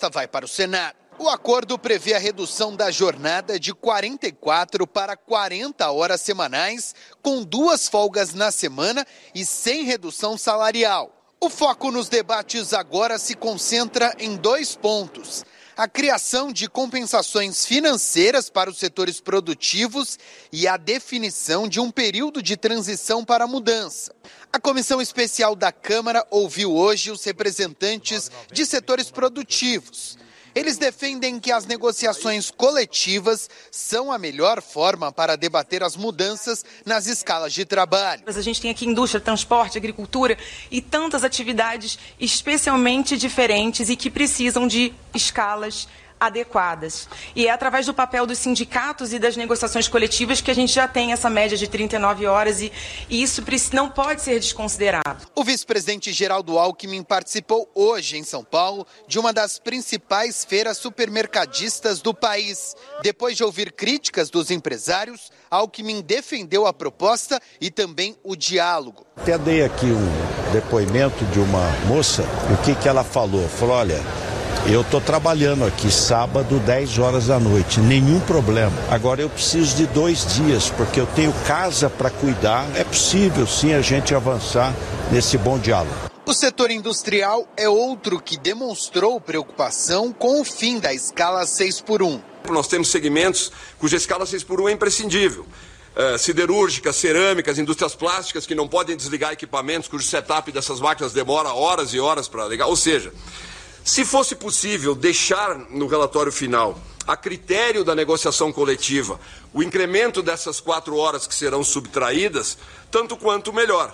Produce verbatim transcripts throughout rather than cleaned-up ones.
vai para o Senado. O acordo prevê a redução da jornada de quarenta e quatro para quarenta horas semanais, com duas folgas na semana e sem redução salarial. O foco nos debates agora se concentra em dois pontos: a criação de compensações financeiras para os setores produtivos e a definição de um período de transição para a mudança. A Comissão Especial da Câmara ouviu hoje os representantes de setores produtivos. Eles defendem que as negociações coletivas são a melhor forma para debater as mudanças nas escalas de trabalho. A gente tem aqui indústria, transporte, agricultura e tantas atividades especialmente diferentes e que precisam de escalas adequadas. E é através do papel dos sindicatos e das negociações coletivas que a gente já tem essa média de trinta e nove horas e, e isso não pode ser desconsiderado. O vice-presidente Geraldo Alckmin participou hoje em São Paulo de uma das principais feiras supermercadistas do país. Depois de ouvir críticas dos empresários, Alckmin defendeu a proposta e também o diálogo. Até dei aqui um depoimento de uma moça e o que, que ela falou? Falou, olha, eu estou trabalhando aqui sábado, dez horas da noite, nenhum problema. Agora eu preciso de dois dias, porque eu tenho casa para cuidar. É possível sim a gente avançar nesse bom diálogo. O setor industrial é outro que demonstrou preocupação com o fim da escala seis por um. Nós temos segmentos cuja escala seis por um é imprescindível. Uh, siderúrgicas, cerâmicas, indústrias plásticas que não podem desligar equipamentos, cujo setup dessas máquinas demora horas e horas para ligar. Ou seja, se fosse possível deixar no relatório final, a critério da negociação coletiva, o incremento dessas quatro horas que serão subtraídas, tanto quanto melhor.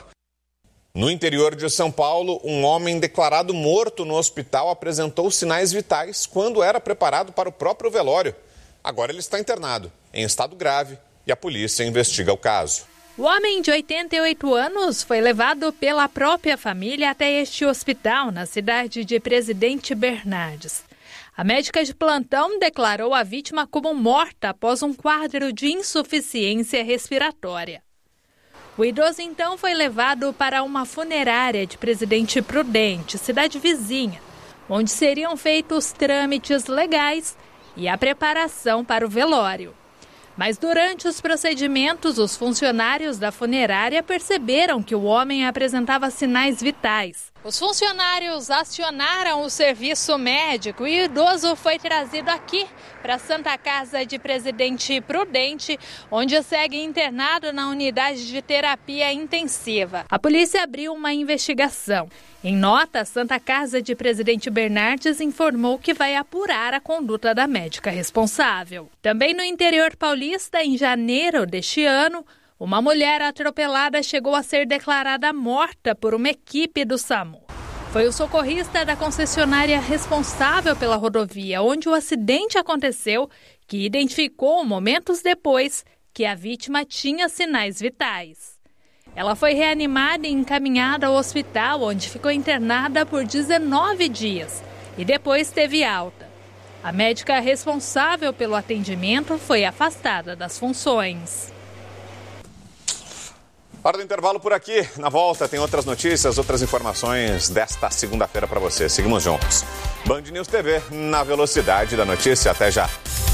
No interior de São Paulo, um homem declarado morto no hospital apresentou sinais vitais quando era preparado para o próprio velório. Agora ele está internado, em estado grave, e a polícia investiga o caso. O homem de oitenta e oito anos foi levado pela própria família até este hospital, na cidade de Presidente Bernardes. A médica de plantão declarou a vítima como morta após um quadro de insuficiência respiratória. O idoso então foi levado para uma funerária de Presidente Prudente, cidade vizinha, onde seriam feitos trâmites legais e a preparação para o velório. Mas durante os procedimentos, os funcionários da funerária perceberam que o homem apresentava sinais vitais. Os funcionários acionaram o serviço médico e o idoso foi trazido aqui para a Santa Casa de Presidente Prudente, onde segue internado na unidade de terapia intensiva. A polícia abriu uma investigação. Em nota, a Santa Casa de Presidente Bernardes informou que vai apurar a conduta da médica responsável. Também no interior paulista, em janeiro deste ano, uma mulher atropelada chegou a ser declarada morta por uma equipe do SAMU. Foi o socorrista da concessionária responsável pela rodovia onde o acidente aconteceu que identificou momentos depois que a vítima tinha sinais vitais. Ela foi reanimada e encaminhada ao hospital, onde ficou internada por dezenove dias e depois teve alta. A médica responsável pelo atendimento foi afastada das funções. Hora do intervalo por aqui. Na volta tem outras notícias, outras informações desta segunda-feira para você. Seguimos juntos. Band News T V, na velocidade da notícia. Até já.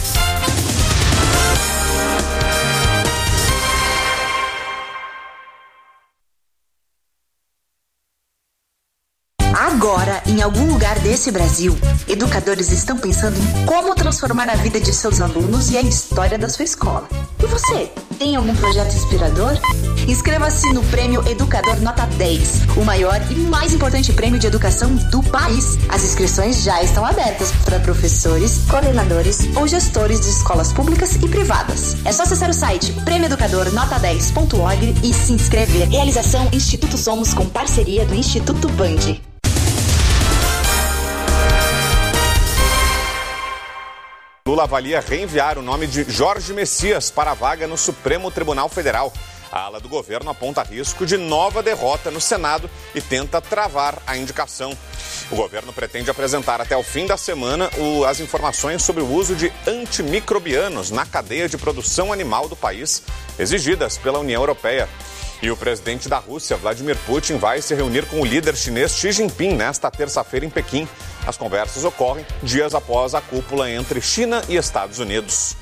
Agora, em algum lugar desse Brasil, educadores estão pensando em como transformar a vida de seus alunos e a história da sua escola. E você, tem algum projeto inspirador? Inscreva-se no Prêmio Educador Nota dez, o maior e mais importante prêmio de educação do país. As inscrições já estão abertas para professores, coordenadores ou gestores de escolas públicas e privadas. É só acessar o site prêmio educador nota dez ponto org e se inscrever. Realização Instituto Somos com parceria do Instituto Band. Lula avalia reenviar o nome de Jorge Messias para a vaga no Supremo Tribunal Federal. A ala do governo aponta risco de nova derrota no Senado e tenta travar a indicação. O governo pretende apresentar até o fim da semana o, as informações sobre o uso de antimicrobianos na cadeia de produção animal do país, exigidas pela União Europeia. E o presidente da Rússia, Vladimir Putin, vai se reunir com o líder chinês Xi Jinping nesta terça-feira em Pequim. As conversas ocorrem dias após a cúpula entre China e Estados Unidos.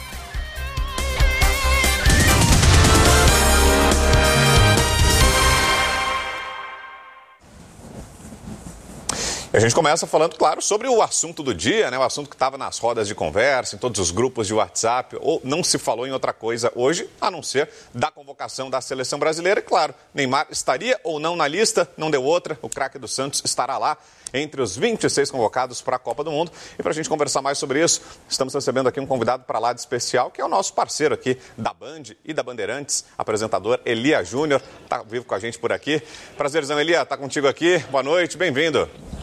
A gente começa falando, claro, sobre o assunto do dia, né? O assunto que estava nas rodas de conversa, em todos os grupos de WhatsApp, ou não se falou em outra coisa hoje, a não ser da convocação da seleção brasileira. E, claro, Neymar estaria ou não na lista, não deu outra, o craque do Santos estará lá entre os vinte e seis convocados para a Copa do Mundo. E para a gente conversar mais sobre isso, estamos recebendo aqui um convidado para lá de especial, que é o nosso parceiro aqui da Band e da Bandeirantes, apresentador Elia Júnior, está vivo com a gente por aqui. Prazerzão, Elia, está contigo aqui. Boa noite, bem-vindo.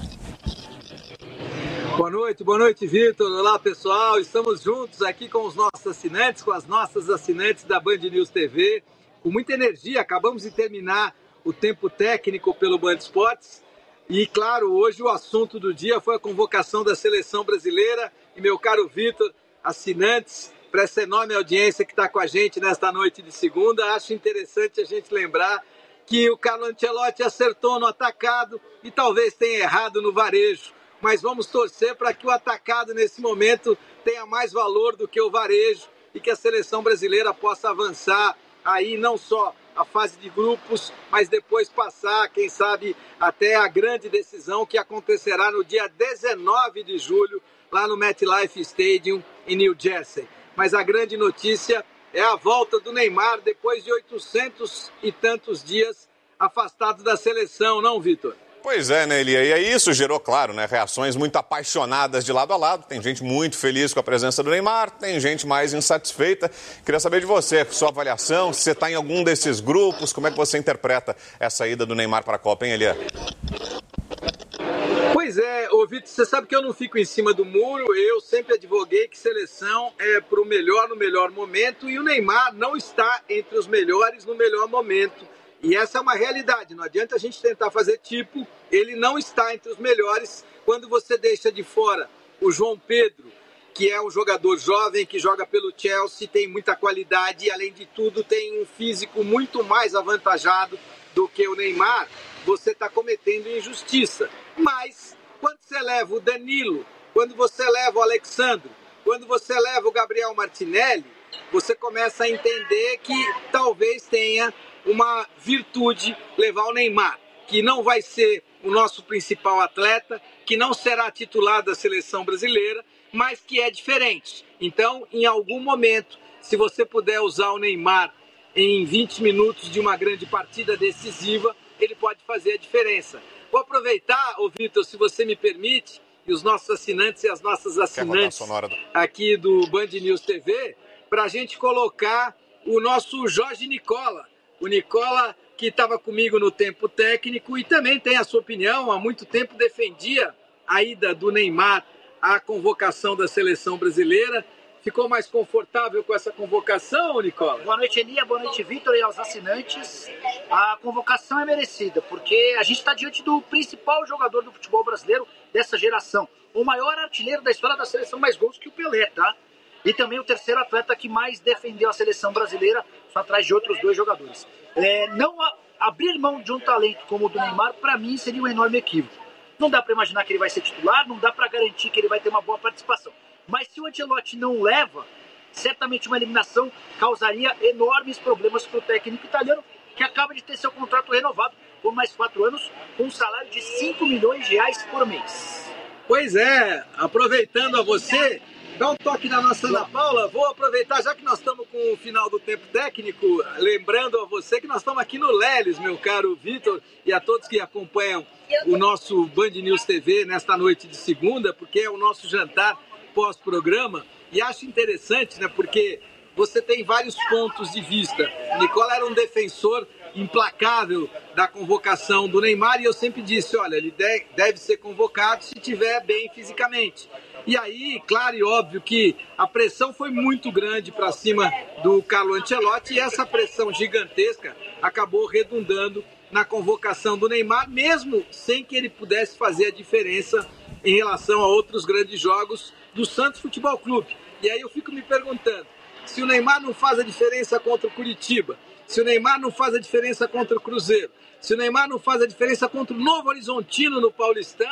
Boa noite, boa noite, Vitor. Olá, pessoal. Estamos juntos aqui com os nossos assinantes, com as nossas assinantes da Band News T V. Com muita energia, acabamos de terminar o tempo técnico pelo Band Esportes. E, claro, hoje o assunto do dia foi a convocação da seleção brasileira. E, meu caro Vitor, assinantes, para essa enorme audiência que está com a gente nesta noite de segunda, acho interessante a gente lembrar que o Carlo Ancelotti acertou no atacado e talvez tenha errado no varejo. Mas vamos torcer para que o atacado, nesse momento, tenha mais valor do que o varejo e que a seleção brasileira possa avançar aí não só a fase de grupos, mas depois passar, quem sabe, até a grande decisão que acontecerá no dia dezenove de julho, lá no MetLife Stadium, em New Jersey. Mas a grande notícia é a volta do Neymar depois de oitocentos e tantos dias afastado da seleção, não, Vitor? Pois é, né, Elia? E aí isso gerou, claro, né, reações muito apaixonadas de lado a lado. Tem gente muito feliz com a presença do Neymar, tem gente mais insatisfeita. Queria saber de você, sua avaliação, se você está em algum desses grupos, como é que você interpreta essa ida do Neymar para a Copa, hein, Elia? Pois é, ô Vitor, você sabe que eu não fico em cima do muro. Eu sempre advoguei que seleção é para o melhor no melhor momento e o Neymar não está entre os melhores no melhor momento. E essa é uma realidade, não adianta a gente tentar fazer tipo, ele não está entre os melhores quando você deixa de fora o João Pedro, que é um jogador jovem, que joga pelo Chelsea, tem muita qualidade e, além de tudo, tem um físico muito mais avantajado do que o Neymar, você está cometendo injustiça. Mas, quando você leva o Danilo, quando você leva o Alexandre, quando você leva o Gabriel Martinelli, você começa a entender que talvez tenha uma virtude levar o Neymar, que não vai ser o nosso principal atleta, que não será titular da seleção brasileira, mas que é diferente. Então, em algum momento, se você puder usar o Neymar em vinte minutos de uma grande partida decisiva, ele pode fazer a diferença. Vou aproveitar, ô Vitor, se você me permite, e os nossos assinantes e as nossas assinantes aqui do Band News T V, para a gente colocar o nosso Jorge Nicola. O Nicola, que estava comigo no tempo técnico e também tem a sua opinião, há muito tempo defendia a ida do Neymar à convocação da seleção brasileira. Ficou mais confortável com essa convocação, Nicola? Boa noite, Elia, boa noite, Vitor, e aos assinantes. A convocação é merecida, porque a gente está diante do principal jogador do futebol brasileiro dessa geração. O maior artilheiro da história da seleção, mais gols que o Pelé, tá? E também o terceiro atleta que mais defendeu a seleção brasileira, só atrás de outros dois jogadores. É, não a, abrir mão de um talento como o do Neymar, para mim, seria um enorme equívoco. Não dá para imaginar que ele vai ser titular, não dá para garantir que ele vai ter uma boa participação. Mas se o Ancelotti não leva, certamente uma eliminação causaria enormes problemas para o técnico italiano, que acaba de ter seu contrato renovado por mais quatro anos, com um salário de cinco milhões de reais por mês. Pois é, aproveitando a você, dá um toque na nossa Ana Paula. Vou aproveitar, já que nós estamos com o final do tempo técnico, lembrando a você que nós estamos aqui no Leles, meu caro Vitor, e a todos que acompanham o nosso Band News T V nesta noite de segunda, porque é o nosso jantar pós-programa. E acho interessante, né, porque você tem vários pontos de vista. O Nicola era um defensor implacável da convocação do Neymar e eu sempre disse, olha, ele deve ser convocado se estiver bem fisicamente. E aí, claro e óbvio que a pressão foi muito grande para cima do Carlo Ancelotti e essa pressão gigantesca acabou redundando na convocação do Neymar, mesmo sem que ele pudesse fazer a diferença em relação a outros grandes jogos do Santos Futebol Clube. E aí eu fico me perguntando, se o Neymar não faz a diferença contra o Curitiba, se o Neymar não faz a diferença contra o Cruzeiro, se o Neymar não faz a diferença contra o Novo Horizontino no Paulistão,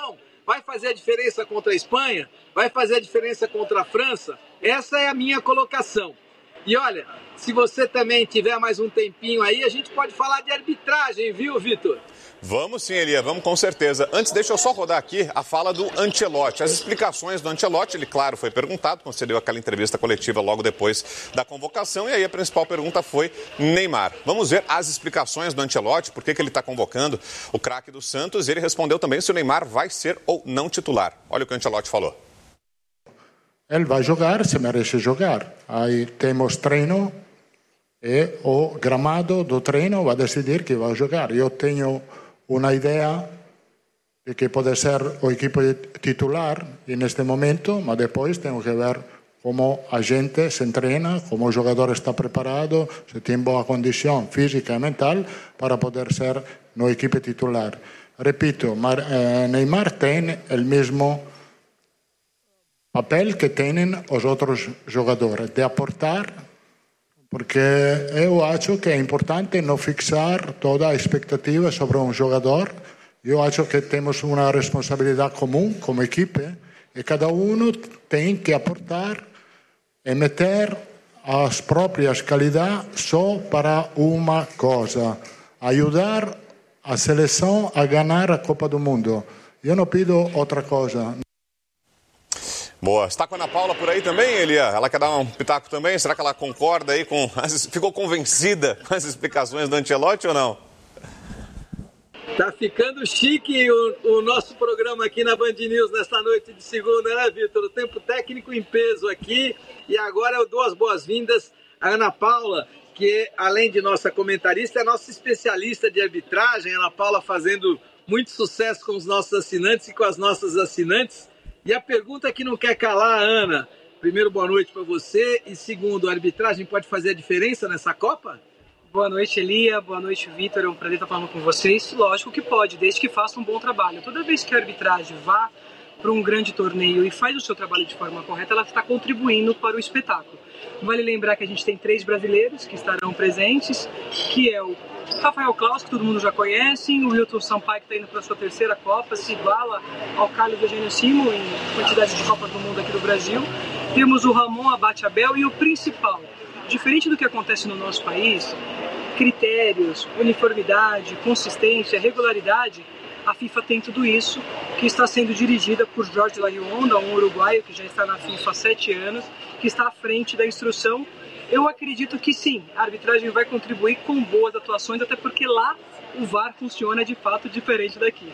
Vai fazer a diferença contra a Espanha? Vai fazer a diferença contra a França? Essa é a minha colocação. E olha, se você também tiver mais um tempinho aí, a gente pode falar de arbitragem, viu, Vitor? Vamos sim, Elia, vamos com certeza. Antes, deixa eu só rodar aqui a fala do Ancelotti. As explicações do Ancelotti, ele, claro, foi perguntado, concedeu aquela entrevista coletiva logo depois da convocação, e aí a principal pergunta foi Neymar. Vamos ver as explicações do Ancelotti, por que que ele está convocando o craque do Santos, e ele respondeu também se o Neymar vai ser ou não titular. Olha o que o Ancelotti falou. Ele vai jogar, se merece jogar. Aí temos treino e o gramado do treino vai decidir que vai jogar. Eu tenho uma ideia de que pode ser o equipo titular neste momento, mas depois tenho que ver como a gente se treina, como o jogador está preparado, se tem boa condição física e mental para poder ser no equipe titular. Repito, Neymar tem o mesmo papel que têm os outros jogadores, de aportar, porque eu acho que é importante não fixar toda a expectativa sobre um jogador. Eu acho que temos uma responsabilidade comum como equipe e cada um tem que aportar e meter as próprias qualidades só para uma coisa: ajudar a seleção a ganhar a Copa do Mundo. Eu não pido outra coisa. Boa. Está com a Ana Paula por aí também, Elia? Ela quer dar um pitaco também? Será que ela concorda aí com... As... Ficou convencida com as explicações do Ancelotti ou não? Tá ficando chique o, o nosso programa aqui na Band News nesta noite de segunda, né, Vitor? O tempo técnico em peso aqui. E agora eu dou as boas-vindas à Ana Paula, que além de nossa comentarista, é nossa especialista de arbitragem. Ana Paula fazendo muito sucesso com os nossos assinantes e com as nossas assinantes. E a pergunta que não quer calar, Ana. Primeiro, boa noite para você. E segundo, a arbitragem pode fazer a diferença nessa Copa? Boa noite, Elia. Boa noite, Vitor. É um prazer estar falando com vocês. Lógico que pode, desde que faça um bom trabalho. Toda vez que a arbitragem vá para um grande torneio e faz o seu trabalho de forma correta, ela está contribuindo para o espetáculo. Vale lembrar que a gente tem três brasileiros que estarão presentes, que é o Rafael Claus, que todo mundo já conhece, o Wilton Sampaio, que está indo para a sua terceira Copa, se iguala ao Carlos Eugênio Simon em quantidade de Copas do Mundo aqui do Brasil. Temos o Ramon Abate Abel e o principal, diferente do que acontece no nosso país, critérios, uniformidade, consistência, regularidade, a FIFA tem tudo isso, que está sendo dirigida por Jorge Larionda, um uruguaio que já está na FIFA há sete anos, que está à frente da instrução. Eu acredito que sim, a arbitragem vai contribuir com boas atuações, até porque lá o V A R funciona de fato diferente daqui.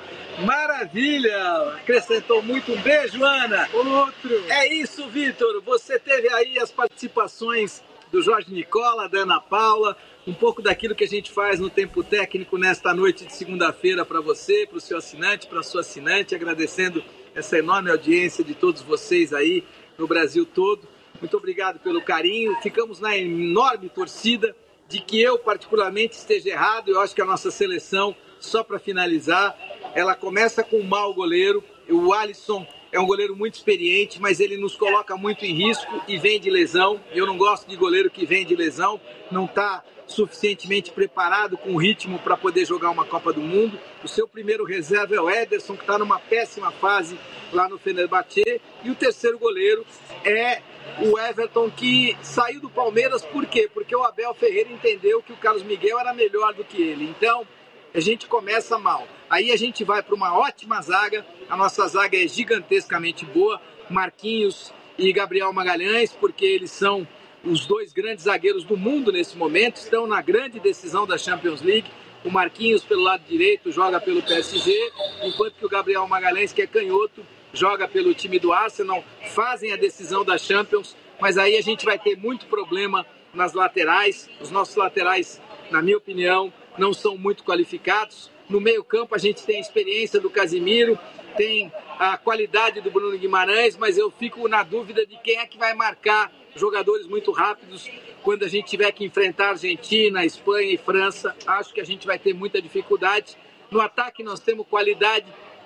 Maravilha! Acrescentou muito. Um beijo, Ana! Outro! É isso, Vitor! Você teve aí as participações do Jorge Nicola, da Ana Paula, um pouco daquilo que a gente faz no Tempo Técnico nesta noite de segunda-feira para você, para o seu assinante, para a sua assinante, agradecendo essa enorme audiência de todos vocês aí no Brasil todo. Muito obrigado pelo carinho. Ficamos na enorme torcida de que eu, particularmente, esteja errado. Eu acho que a nossa seleção, só para finalizar, ela começa com um mau goleiro. O Alisson é um goleiro muito experiente, mas ele nos coloca muito em risco e vem de lesão. Eu não gosto de goleiro que vem de lesão, não está suficientemente preparado com ritmo para poder jogar uma Copa do Mundo. O seu primeiro reserva é o Ederson, que está numa péssima fase lá no Fenerbahçe. E o terceiro goleiro é o Everton, que saiu do Palmeiras. Por quê? Porque o Abel Ferreira entendeu que o Carlos Miguel era melhor do que ele. Então, a gente começa mal. Aí a gente vai para uma ótima zaga. A nossa zaga é gigantescamente boa. Marquinhos e Gabriel Magalhães, porque eles são os dois grandes zagueiros do mundo nesse momento. Estão na grande decisão da Champions League. O Marquinhos, pelo lado direito, joga pelo P S G, enquanto que o Gabriel Magalhães, que é canhoto, joga pelo time do Arsenal. Fazem a decisão da Champions, mas aí a gente vai ter muito problema nas laterais. Os nossos laterais, na minha opinião, não são muito qualificados. No meio-campo a gente tem a experiência do Casimiro, tem a qualidade do Bruno Guimarães, mas eu fico na dúvida de quem é que vai marcar jogadores muito rápidos quando a gente tiver que enfrentar Argentina, Espanha e França. Acho que a gente vai ter muita dificuldade. No ataque nós temos qualidade,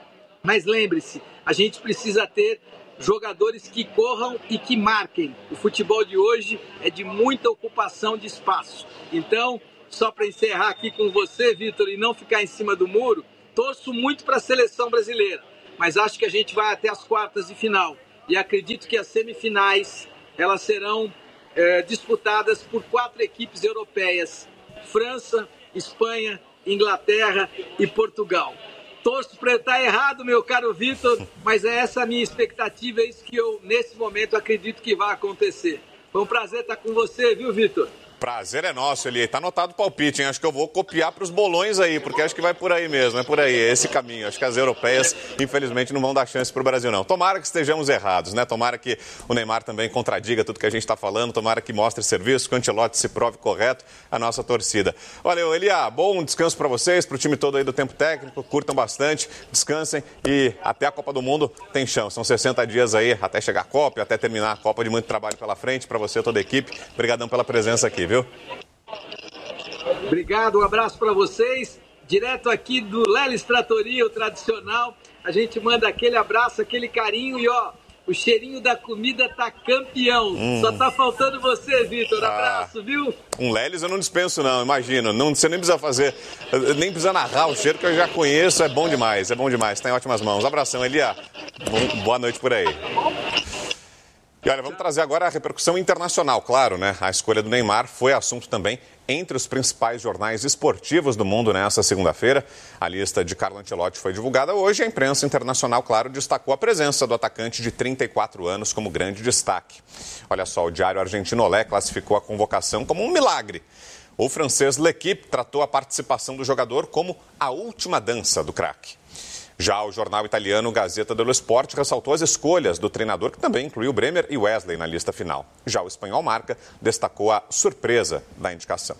mas lembre-se, a gente precisa ter jogadores que corram e que marquem. O futebol de hoje é de muita ocupação de espaço. Então, só para encerrar aqui com você, Vitor, e não ficar em cima do muro, torço muito para a seleção brasileira. mas acho que a gente vai até as quartas de final. E acredito que as semifinais, elas serão é, disputadas por quatro equipes europeias: França, Espanha, Inglaterra e Portugal. Torço para estar errado, meu caro Vitor, mas é essa a minha expectativa, é isso que eu, nesse momento, acredito que vai acontecer. Foi um prazer estar com você, viu, Vitor? Prazer é nosso, Eli. Tá anotado o palpite, hein? Acho que eu vou copiar para os bolões aí, porque acho que vai por aí mesmo, é por aí, é esse caminho. Acho que as europeias, infelizmente, não vão dar chance para o Brasil, não. Tomara que estejamos errados, né? Tomara que o Neymar também contradiga tudo que a gente está falando, tomara que mostre serviço, que o Ancelotti se prove correto, a nossa torcida. Valeu, Elia, bom descanso para vocês, para o time todo aí do Tempo Técnico, curtam bastante, descansem e até a Copa do Mundo tem chance. São sessenta dias aí até chegar a Copa, até terminar a Copa, de muito trabalho pela frente, para você e toda a equipe. Obrigadão pela presença aqui, viu? Obrigado, um abraço para vocês. Direto aqui do Lelis Trattoria, o tradicional. A gente manda aquele abraço, aquele carinho e ó, o cheirinho da comida tá campeão. Hum. Só tá faltando você, Vitor. Abraço, ah, viu? Um Lelis eu não dispenso, não, imagino. Não, você nem precisa fazer, nem precisa narrar o cheiro que eu já conheço. É bom demais, é bom demais. Tá em ótimas mãos. Abração, Elia. Bom, boa noite por aí. E olha, vamos trazer agora a repercussão internacional, claro, né? A escolha do Neymar foi assunto também entre os principais jornais esportivos do mundo nesta segunda-feira. A lista de Carlo Ancelotti foi divulgada hoje e a imprensa internacional, claro, destacou a presença do atacante de trinta e quatro anos como grande destaque. Olha só, o diário argentino Olé classificou a convocação como um milagre. O francês L'Équipe tratou a participação do jogador como a última dança do craque. Já o jornal italiano Gazzetta dello Sport ressaltou as escolhas do treinador, que também incluiu Bremer e Wesley na lista final. Já o espanhol Marca destacou a surpresa da indicação.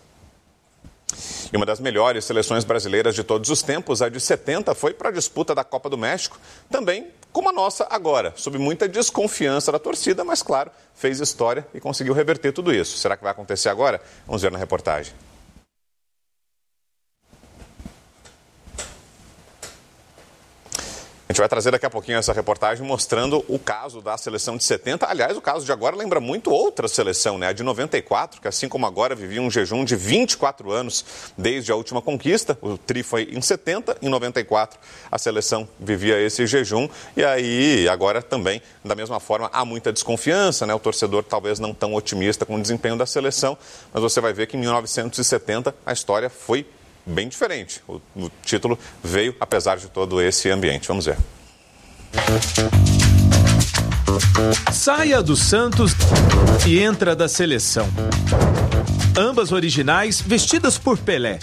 E uma das melhores seleções brasileiras de todos os tempos, a de setenta, foi para a disputa da Copa do México, também como a nossa agora, sob muita desconfiança da torcida, mas claro, fez história e conseguiu reverter tudo isso. Será que vai acontecer agora? Vamos ver na reportagem. A gente vai trazer daqui a pouquinho essa reportagem mostrando o caso da seleção de setenta. Aliás, o caso de agora lembra muito outra seleção, né? A de noventa e quatro, que assim como agora vivia um jejum de vinte e quatro anos desde a última conquista. O tri foi em setenta, em noventa e quatro a seleção vivia esse jejum. E aí, agora também, da mesma forma, há muita desconfiança, né? O torcedor talvez não tão otimista com o desempenho da seleção, mas você vai ver que em mil novecentos e setenta a história foi bem diferente. O, o título veio apesar de todo esse ambiente. Vamos ver. Saia do Santos e entra da seleção. Ambas originais, vestidas por Pelé.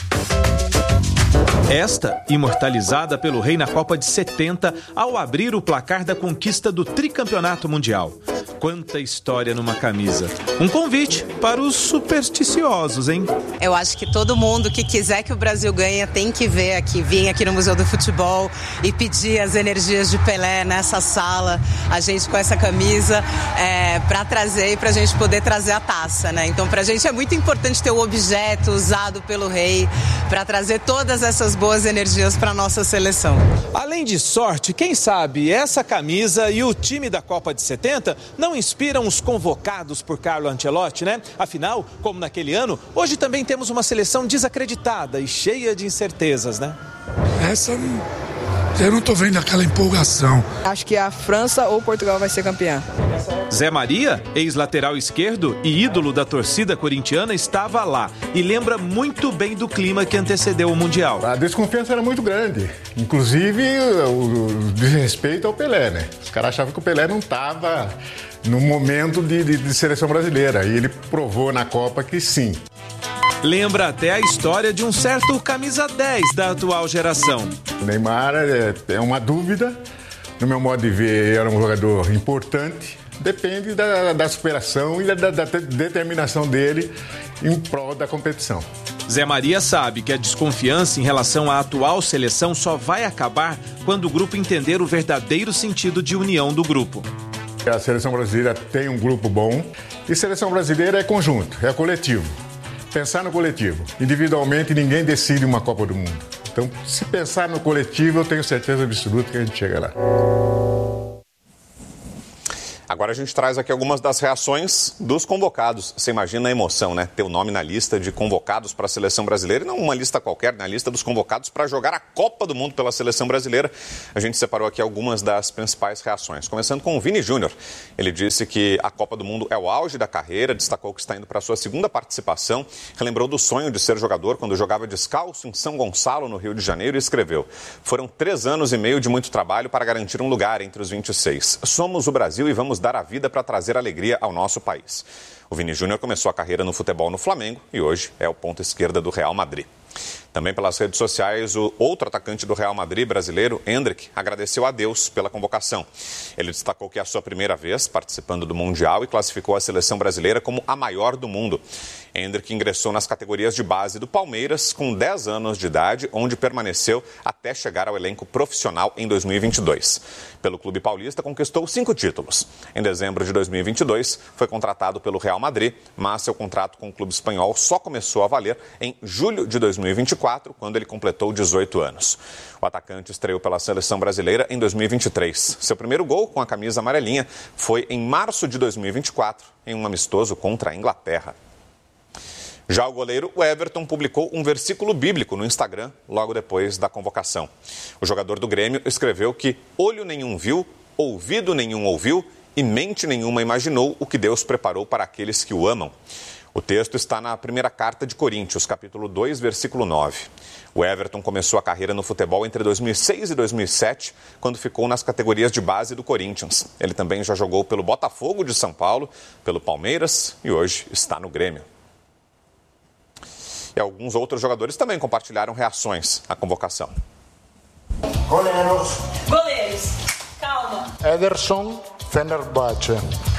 Esta, imortalizada pelo rei na Copa de setenta, ao abrir o placar da conquista do tricampeonato mundial. Quanta história numa camisa. Um convite para os supersticiosos, hein? Eu acho que todo mundo que quiser que o Brasil ganhe tem que ver aqui, vir aqui no Museu do Futebol e pedir as energias de Pelé nessa sala, a gente com essa camisa, é, para trazer e para a gente poder trazer a taça, né? Então, para a gente é muito importante ter o objeto usado pelo rei para trazer todas essas boas energias para a nossa seleção. Além de sorte, quem sabe essa camisa e o time da Copa de setenta não inspiram os convocados por Carlo Ancelotti, né? Afinal, como naquele ano, hoje também temos uma seleção desacreditada e cheia de incertezas, né? Essa eu não estou vendo aquela empolgação. Acho que a França ou Portugal vai ser campeã. Zé Maria, ex-lateral esquerdo e ídolo da torcida corintiana, estava lá e lembra muito bem do clima que antecedeu o Mundial. A desconfiança era muito grande, inclusive o desrespeito ao Pelé, né? Os caras achavam que o Pelé não estava no momento de, de, de seleção brasileira e ele provou na Copa que sim. Lembra até a história de um certo camisa dez da atual geração. O Neymar é, é uma dúvida, no meu modo de ver, ele era um jogador importante, depende da, da superação e da, da, da determinação dele em prol da competição. Zé Maria sabe que a desconfiança em relação à atual seleção só vai acabar quando o grupo entender o verdadeiro sentido de união do grupo. A seleção brasileira tem um grupo bom e seleção brasileira é conjunto, é coletivo. Pensar no coletivo. Individualmente, ninguém decide uma Copa do Mundo. Então, se pensar no coletivo, eu tenho certeza absoluta que a gente chega lá. Agora a gente traz aqui algumas das reações dos convocados. Você imagina a emoção, né? Ter o nome na lista de convocados para a seleção brasileira, e não uma lista qualquer, na lista dos convocados para jogar a Copa do Mundo pela seleção brasileira. A gente separou aqui algumas das principais reações. Começando com o Vini Júnior. Ele disse que a Copa do Mundo é o auge da carreira, destacou que está indo para a sua segunda participação, relembrou do sonho de ser jogador quando jogava descalço em São Gonçalo, no Rio de Janeiro, e escreveu: foram três anos e meio de muito trabalho para garantir um lugar entre os vinte e seis. Somos o Brasil e vamos dar a vida para trazer alegria ao nosso país. O Vini Júnior começou a carreira no futebol no Flamengo e hoje é o ponta esquerda do Real Madrid. Também pelas redes sociais, o outro atacante do Real Madrid brasileiro, Endrick, agradeceu a Deus pela convocação. Ele destacou que é a sua primeira vez participando do Mundial e classificou a seleção brasileira como a maior do mundo. Endrick ingressou nas categorias de base do Palmeiras com dez anos de idade, onde permaneceu até chegar ao elenco profissional em dois mil e vinte e dois. Pelo clube paulista, conquistou cinco títulos. Em dezembro de dois mil e vinte e dois, foi contratado pelo Real Madrid, mas seu contrato com o clube espanhol só começou a valer em julho de dois mil e vinte e quatro, quando ele completou dezoito anos. O atacante estreou pela seleção brasileira em dois mil e vinte e três. Seu primeiro gol com a camisa amarelinha foi em março de dois mil e vinte e quatro, em um amistoso contra a Inglaterra. Já o goleiro Everton publicou um versículo bíblico no Instagram logo depois da convocação. O jogador do Grêmio escreveu que olho nenhum viu, ouvido nenhum ouviu e mente nenhuma imaginou o que Deus preparou para aqueles que o amam. O texto está na primeira carta de Coríntios, capítulo dois, versículo nove. O Everton começou a carreira no futebol entre dois mil e seis e dois mil e sete, quando ficou nas categorias de base do Corinthians. Ele também já jogou pelo Botafogo de São Paulo, pelo Palmeiras e hoje está no Grêmio. E alguns outros jogadores também compartilharam reações à convocação. Goleiros. Goleiros. Calma. Ederson, Fenerbahçe.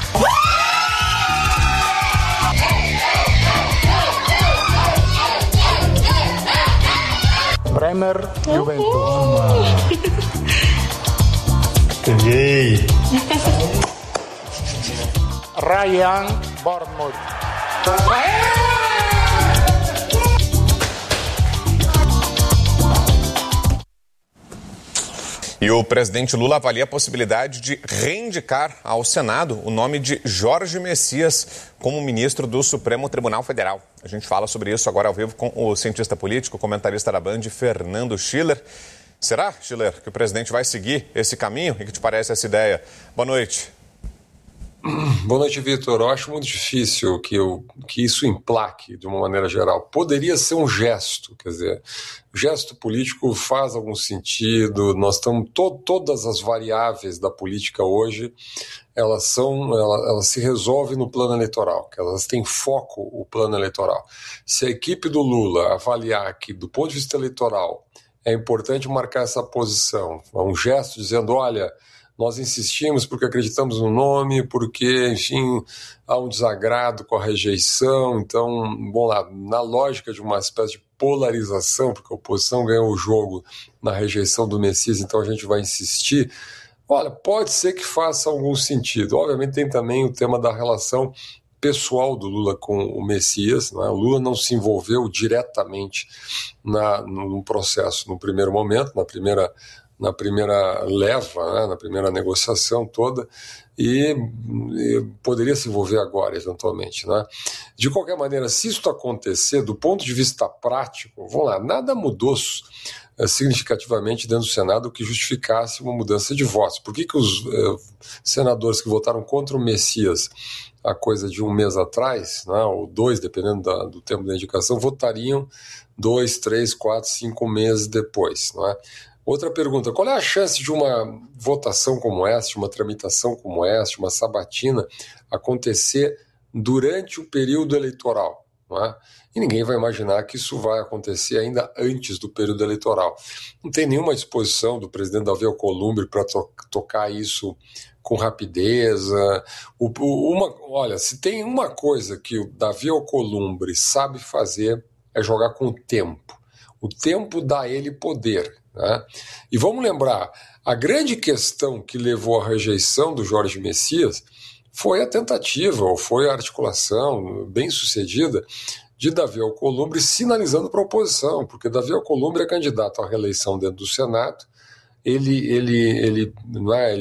Bremer, Juventus. Peguei. Ryan, Bournemouth. E o presidente Lula avalia a possibilidade de reindicar ao Senado o nome de Jorge Messias como ministro do Supremo Tribunal Federal. A gente fala sobre isso agora ao vivo com o cientista político, comentarista da Band, Fernando Schiller. Será, Schiller, que o presidente vai seguir esse caminho? O que te parece essa ideia? Boa noite. Boa noite, Vitor. Eu acho muito difícil que, eu, que isso emplaque de uma maneira geral. Poderia ser um gesto, quer dizer, o gesto político faz algum sentido. Nós estamos, to, todas as variáveis da política hoje, elas, são, elas, elas se resolvem no plano eleitoral, que elas têm foco o plano eleitoral. Se a equipe do Lula avaliar que, do ponto de vista eleitoral, é importante marcar essa posição, um gesto dizendo, olha, nós insistimos porque acreditamos no nome, porque, enfim, há um desagrado com a rejeição. Então, bom lá, na lógica de uma espécie de polarização, porque a oposição ganhou o jogo na rejeição do Messias, então a gente vai insistir. Olha, pode ser que faça algum sentido. Obviamente tem também o tema da relação pessoal do Lula com o Messias, não é? O Lula não se envolveu diretamente na, no processo no primeiro momento, na primeira... na primeira leva, né, na primeira negociação toda, e, e poderia se envolver agora, eventualmente. Né? De qualquer maneira, se isso acontecer, do ponto de vista prático, vamos lá, nada mudou é, significativamente dentro do Senado que justificasse uma mudança de votos. Por que, que os é, senadores que votaram contra o Messias há coisa de um mês atrás, né, ou dois, dependendo da, do tempo da indicação, votariam dois, três, quatro, cinco meses depois, não é? Outra pergunta, qual é a chance de uma votação como essa, de uma tramitação como essa, de uma sabatina acontecer durante o período eleitoral? Não é? E ninguém vai imaginar que isso vai acontecer ainda antes do período eleitoral. Não tem nenhuma disposição do presidente Davi Alcolumbre para to- tocar isso com rapidez. O, o, uma, olha, se tem uma coisa que o Davi Alcolumbre sabe fazer é jogar com o tempo. O tempo dá a ele poder. Né? E vamos lembrar, a grande questão que levou à rejeição do Jorge Messias foi a tentativa, ou foi a articulação bem sucedida de Davi Alcolumbre sinalizando para a oposição, porque Davi Alcolumbre é candidato à reeleição dentro do Senado, ele, ele, ele, não é, ele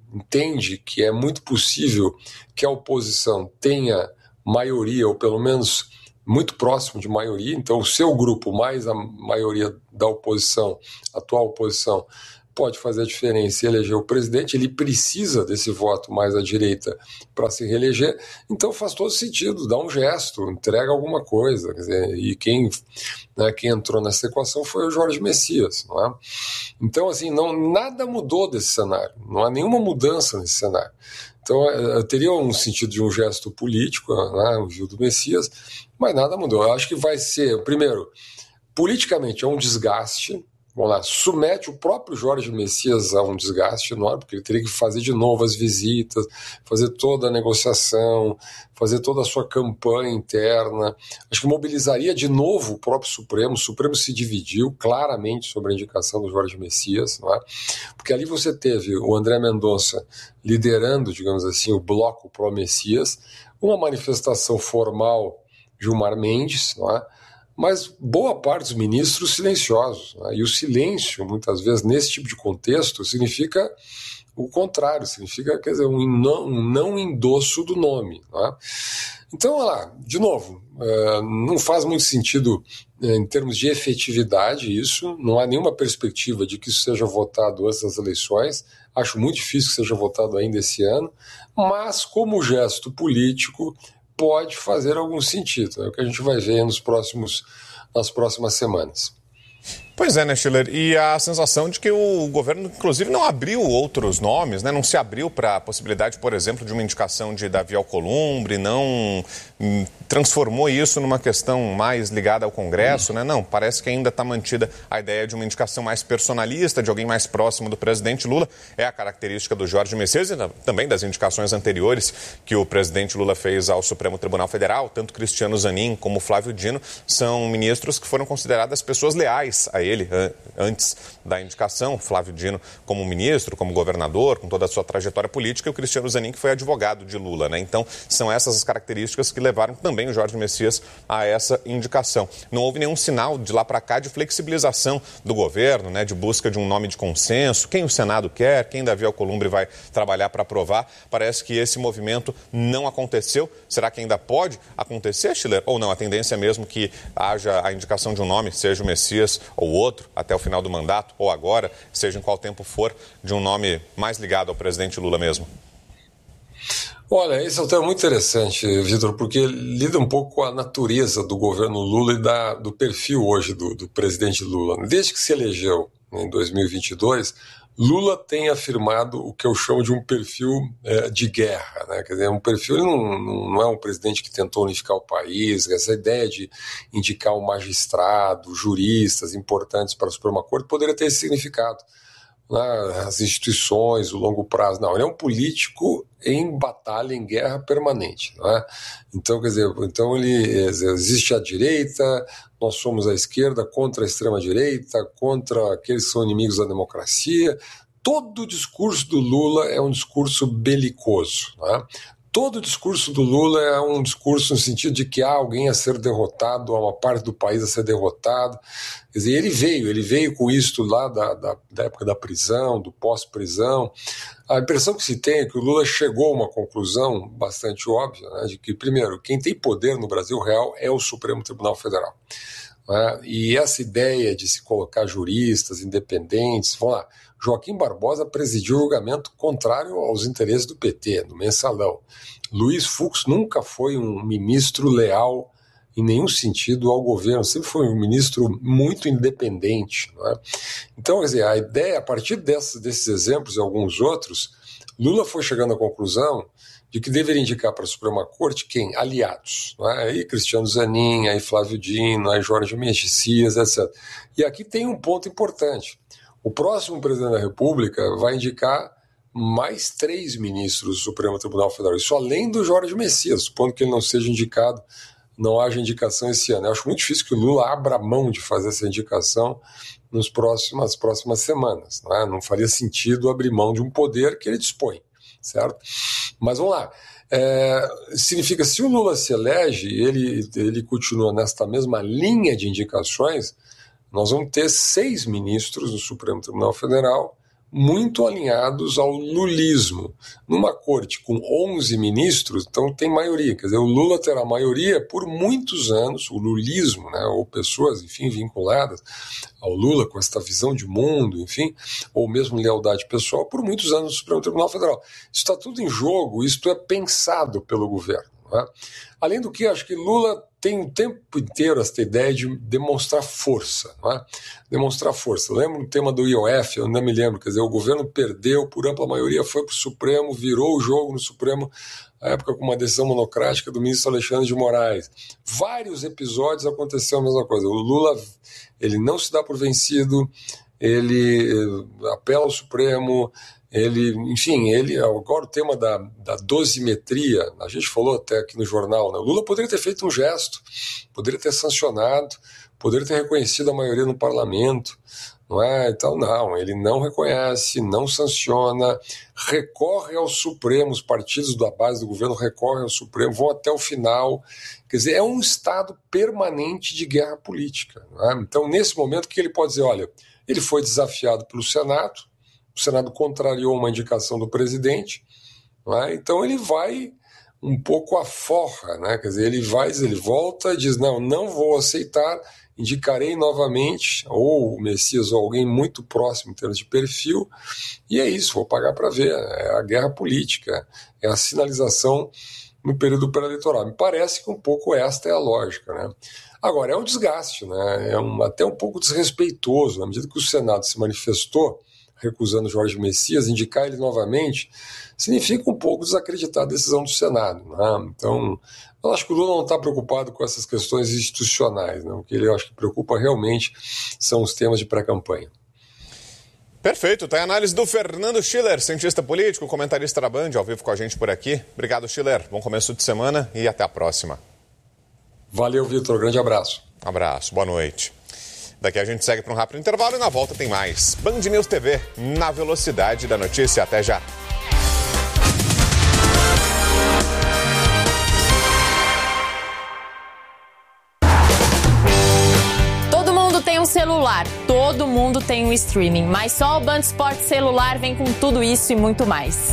entende que é muito possível que a oposição tenha maioria, ou pelo menos muito próximo de maioria, então o seu grupo mais a maioria da oposição, atual oposição, pode fazer a diferença e eleger o presidente, ele precisa desse voto mais à direita para se reeleger, então faz todo sentido, dá um gesto, entrega alguma coisa, quer dizer, e quem, né, quem entrou nessa equação foi o Jorge Messias, não é? Então, assim, não, nada mudou desse cenário, não há nenhuma mudança nesse cenário. Então, eu teria um sentido de um gesto político, né, o Gil do Messias, mas nada mudou. Eu acho que vai ser, primeiro, politicamente é um desgaste. Vamos lá, submete o próprio Jorge Messias a um desgaste enorme, porque ele teria que fazer de novo as visitas, fazer toda a negociação, fazer toda a sua campanha interna. Acho que mobilizaria de novo o próprio Supremo. O Supremo se dividiu claramente sobre a indicação do Jorge Messias, não é? Porque ali você teve o André Mendonça liderando, digamos assim, o bloco pró-Messias, uma manifestação formal Gilmar Mendes, não é? Mas boa parte dos ministros silenciosos, né? E o silêncio, muitas vezes, nesse tipo de contexto, significa o contrário, significa, quer dizer, um não, um não endosso do nome, né? Então, olha lá, de novo, é, não faz muito sentido é, em termos de efetividade isso, não há nenhuma perspectiva de que isso seja votado antes das eleições, acho muito difícil que seja votado ainda esse ano, mas como gesto político pode fazer algum sentido. É o que a gente vai ver nos próximos, nas próximas semanas. Pois é, né, Schiller? E a sensação de que o governo, inclusive, não abriu outros nomes, né? Não se abriu para a possibilidade, por exemplo, de uma indicação de Davi Alcolumbre, não hum, transformou isso numa questão mais ligada ao Congresso, né? Não, parece que ainda está mantida a ideia de uma indicação mais personalista, de alguém mais próximo do presidente Lula. É a característica do Jorge Messias e também das indicações anteriores que o presidente Lula fez ao Supremo Tribunal Federal. Tanto Cristiano Zanin como Flávio Dino são ministros que foram consideradas pessoas leais a ele. ele antes da indicação, Flávio Dino como ministro, como governador, com toda a sua trajetória política, e o Cristiano Zanin, que foi advogado de Lula, né? Então, são essas as características que levaram também o Jorge Messias a essa indicação. Não houve nenhum sinal de lá para cá de flexibilização do governo, né? De busca de um nome de consenso, quem o Senado quer, quem Davi Alcolumbre vai trabalhar para aprovar. Parece que esse movimento não aconteceu. Será que ainda pode acontecer, Schiller? Ou não? A tendência é mesmo que haja a indicação de um nome, seja o Messias ou outro, até o final do mandato, ou agora, seja em qual tempo for, de um nome mais ligado ao presidente Lula mesmo? Olha, esse é um tema muito interessante, Vitor, porque lida um pouco com a natureza do governo Lula e da, do perfil hoje do, do presidente Lula. Desde que se elegeu em dois mil e vinte e dois, Lula tem afirmado o que eu chamo de um perfil é, de guerra, né? Quer dizer, um perfil, ele não, não é um presidente que tentou unificar o país, essa ideia de indicar um magistrado, juristas importantes para a Suprema Corte poderia ter esse significado, né? As instituições, o longo prazo, não, ele é um político em batalha, em guerra permanente, né? Então, quer dizer, então ele existe a direita, nós somos a esquerda contra a extrema-direita, contra aqueles que são inimigos da democracia. Todo o discurso do Lula é um discurso belicoso, né? Todo o discurso do Lula é um discurso no sentido de que há alguém a ser derrotado, há uma parte do país a ser derrotado. Quer dizer, ele veio, ele veio com isso lá da, da, da época da prisão, do pós-prisão. A impressão que se tem é que o Lula chegou a uma conclusão bastante óbvia, né, de que, primeiro, quem tem poder no Brasil real é o Supremo Tribunal Federal. Né? E essa ideia de se colocar juristas independentes, vamos lá, Joaquim Barbosa presidiu o julgamento contrário aos interesses do P T, no Mensalão. Luiz Fux nunca foi um ministro leal em nenhum sentido ao governo, sempre foi um ministro muito independente. Não é? Então, quer dizer, a ideia, a partir desses, desses exemplos e alguns outros, Lula foi chegando à conclusão de que deveria indicar para a Suprema Corte quem? Aliados. Não é? Aí Cristiano Zanin, aí Flávio Dino, aí Jorge Messias, etcétera. E aqui tem um ponto importante. O próximo presidente da República vai indicar mais três ministros do Supremo Tribunal Federal, isso além do Jorge Messias, supondo que ele não seja indicado, não haja indicação esse ano. Eu acho muito difícil que o Lula abra mão de fazer essa indicação nos próximos, nas próximas semanas. Não é? Não faria sentido abrir mão de um poder que ele dispõe, certo? Mas vamos lá. É, significa, se o Lula se elege, ele, ele continua nesta mesma linha de indicações, nós vamos ter seis ministros do Supremo Tribunal Federal, muito alinhados ao lulismo. Numa corte com onze ministros, então tem maioria. Quer dizer, o Lula terá maioria por muitos anos, o lulismo, né, ou pessoas, enfim, vinculadas ao Lula com esta visão de mundo, enfim, ou mesmo lealdade pessoal, por muitos anos no Supremo Tribunal Federal. Isso está tudo em jogo, isso é pensado pelo governo. Não é? Além do que, acho que Lula tem o tempo inteiro essa ideia de demonstrar força, não é? Demonstrar força. Lembra o tema do I O F? Eu ainda me lembro, quer dizer, o governo perdeu por ampla maioria, foi para o Supremo, virou o jogo no Supremo, na época com uma decisão monocrática do ministro Alexandre de Moraes. Vários episódios aconteceu a mesma coisa. O Lula, ele não se dá por vencido, ele apela ao Supremo, ele, enfim, ele, agora o tema da, da dosimetria, a gente falou até aqui no jornal, né? O Lula poderia ter feito um gesto, poderia ter sancionado, poderia ter reconhecido a maioria no parlamento, não é? Então não, ele não reconhece, não sanciona, recorre ao Supremo, os partidos da base do governo recorrem ao Supremo, vão até o final, quer dizer, é um estado permanente de guerra política, não é? Então nesse momento o que ele pode dizer? Olha, ele foi desafiado pelo Senado, o Senado contrariou uma indicação do presidente, né? Então ele vai um pouco à forra, né? Quer dizer, ele vai, ele volta e diz, não, não vou aceitar, indicarei novamente, ou o Messias ou alguém muito próximo em termos de perfil, e é isso, vou pagar para ver, é a guerra política, é a sinalização no período pré-eleitoral. Me parece que um pouco esta é a lógica, né? Agora, é um desgaste, né? É um, até um pouco desrespeitoso, na medida que o Senado se manifestou recusando Jorge Messias, indicar ele novamente, significa um pouco desacreditar a decisão do Senado, né? Então, eu acho que o Lula não está preocupado com essas questões institucionais, né? O que ele acho que preocupa realmente são os temas de pré-campanha. Perfeito, tá a análise do Fernando Schiller, cientista político, comentarista da Band, ao vivo com a gente por aqui. Obrigado, Schiller, bom começo de semana e até a próxima. Valeu, Vitor, grande abraço. Abraço, boa noite. Daqui a gente segue para um rápido intervalo e na volta tem mais. Band News T V, na velocidade da notícia. Até já. Todo mundo tem um celular, todo mundo tem um streaming, mas só o Band Esportes Celular vem com tudo isso e muito mais.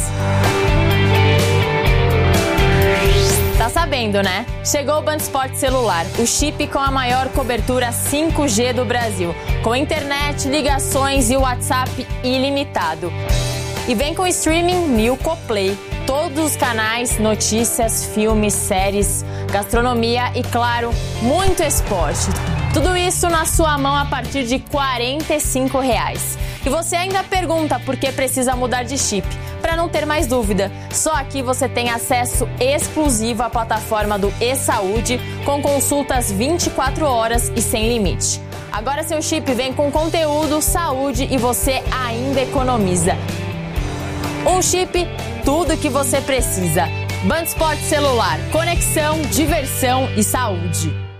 Tá sabendo, né? Chegou o Band Esportes Celular, o chip com a maior cobertura cinco G do Brasil, com internet, ligações e WhatsApp ilimitado. E vem com streaming Milko Play, todos os canais, notícias, filmes, séries, gastronomia e, claro, muito esporte. Tudo isso na sua mão a partir de quarenta e cinco reais. E você ainda pergunta por que precisa mudar de chip. Para não ter mais dúvida, só aqui você tem acesso exclusivo à plataforma do eSaúde, com consultas vinte e quatro horas e sem limite. Agora seu chip vem com conteúdo, saúde e você ainda economiza. Um chip, tudo que você precisa. Band Esportes Celular, conexão, diversão e saúde.